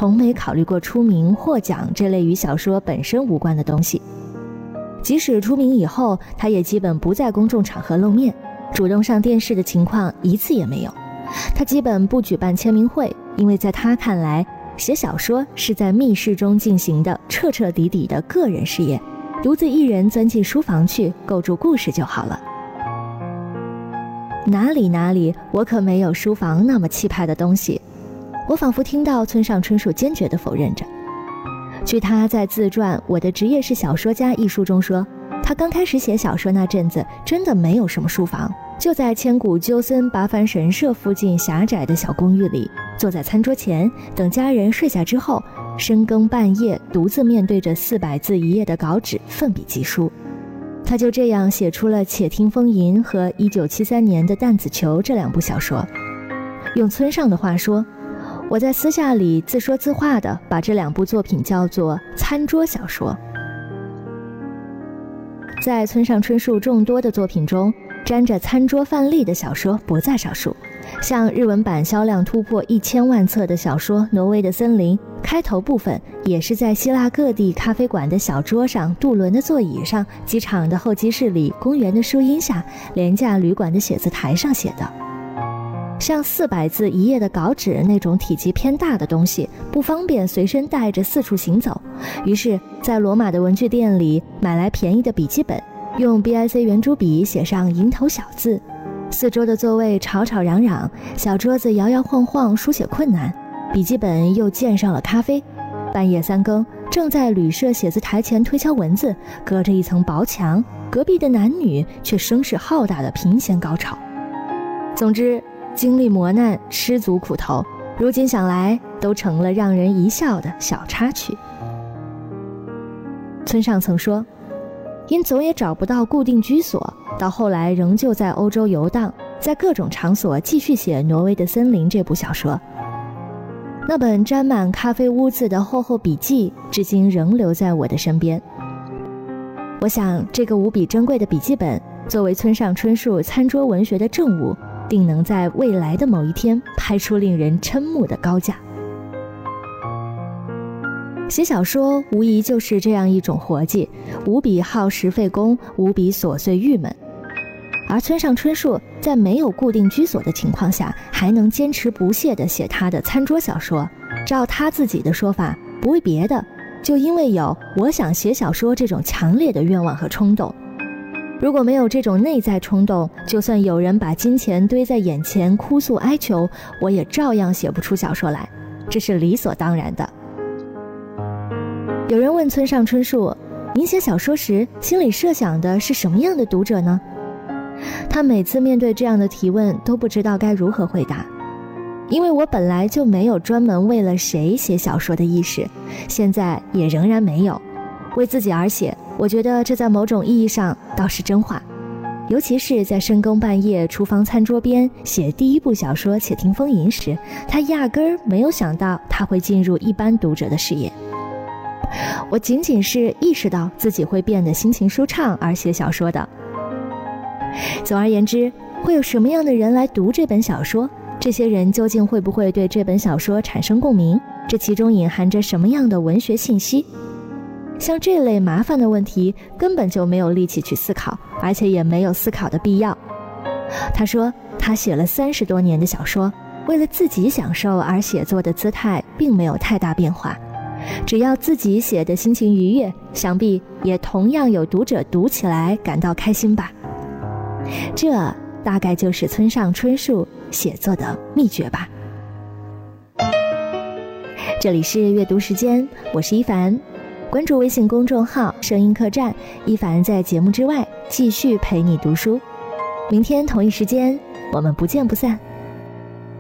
从没考虑过出名获奖这类与小说本身无关的东西。即使出名以后，他也基本不在公众场合露面，主动上电视的情况一次也没有。他基本不举办签名会，因为在他看来，写小说是在密室中进行的彻彻底底的个人事业，独自一人钻进书房去构筑故事就好了。哪里，我可没有书房那么气派的东西。我仿佛听到村上春树坚决地否认着。据他在自传《我的职业是小说家》一书中说，他刚开始写小说那阵子真的没有什么书房，就在千古鸠森八幡神社附近狭窄的小公寓里，坐在餐桌前等家人睡下之后，深更半夜独自面对着400字一页的稿纸奋笔疾书。他就这样写出了《且听风吟》和1973年的《弹子球》这2部小说。用村上的话说，我在私下里自说自话地把这2部作品叫做餐桌小说。在村上春树众多的作品中，沾着餐桌范例的小说不在少数，像日文版销量突破1000万册的小说《挪威的森林》，开头部分也是在希腊各地咖啡馆的小桌上、渡轮的座椅上、机场的候机室里、公园的树荫下、廉价旅馆的写字台上写的。像400字一页的稿纸那种体积偏大的东西，不方便随身带着四处行走，于是在罗马的文具店里买来便宜的笔记本，用 BIC 圆珠笔写上蝇头小字。四周的座位吵吵嚷嚷，小桌子摇摇晃晃，书写困难，笔记本又溅上了咖啡。半夜3更，正在旅社写字台前推敲文字，隔着一层薄墙，隔壁的男女却声势浩大的频弦高吵。总之，经历磨难，吃足苦头，如今想来都成了让人一笑的小插曲。村上曾说，因总也找不到固定居所，到后来仍旧在欧洲游荡，在各种场所继续写《挪威的森林》这部小说。那本沾满咖啡污渍的厚厚笔记至今仍留在我的身边。我想这个无比珍贵的笔记本作为村上春树餐桌文学的证物，定能在未来的某一天拍出令人瞠目的高价。写小说无疑就是这样一种活计，无比耗时费工，无比琐碎郁闷。而村上春树在没有固定居所的情况下，还能坚持不懈地写他的餐桌小说，照他自己的说法，不为别的，就因为有我想写小说这种强烈的愿望和冲动。如果没有这种内在冲动，就算有人把金钱堆在眼前哭诉哀求，我也照样写不出小说来，这是理所当然的。有人问村上春树，您写小说时心里设想的是什么样的读者呢？他每次面对这样的提问都不知道该如何回答。因为我本来就没有专门为了谁写小说的意识，现在也仍然没有。为自己而写，我觉得这在某种意义上倒是真话。尤其是在深更半夜厨房餐桌边写第1部小说《且听风吟》时，他压根儿没有想到他会进入一般读者的视野。我仅仅是意识到自己会变得心情舒畅而写小说的。总而言之，会有什么样的人来读这本小说？这些人究竟会不会对这本小说产生共鸣？这其中隐含着什么样的文学信息？像这类麻烦的问题根本就没有力气去思考，而且也没有思考的必要。他说他写了30多年的小说，为了自己享受而写作的姿态并没有太大变化，只要自己写的心情愉悦，想必也同样有读者读起来感到开心吧。这大概就是村上春树写作的秘诀吧。这里是阅读时间，我是一凡，关注微信公众号声音客栈，一凡在节目之外继续陪你读书。明天同一时间我们不见不散。